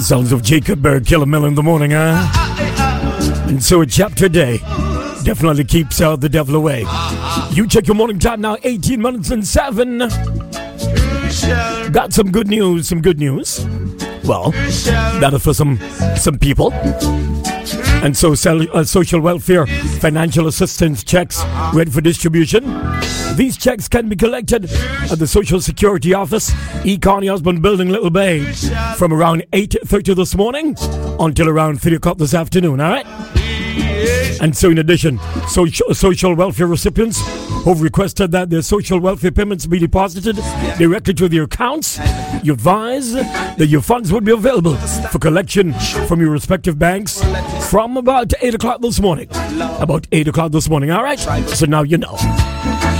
Sounds of Jacob Berg, Killer Mill in the morning, huh? And so a chapter day definitely keeps the devil away. You check your morning time now, 18 minutes and 7. Got some good news, Well, that is for some people. And so social welfare financial assistance checks ready for distribution. These checks can be collected at the Social Security Office, E. Connie Osborne Building, Little Bay, from around 8:30 this morning until around 3 o'clock this afternoon, all right? And so in addition, social welfare recipients who've requested that their social welfare payments be deposited directly to their accounts, you advise that your funds would be available for collection from your respective banks from about 8 o'clock this morning. All right? So now you know.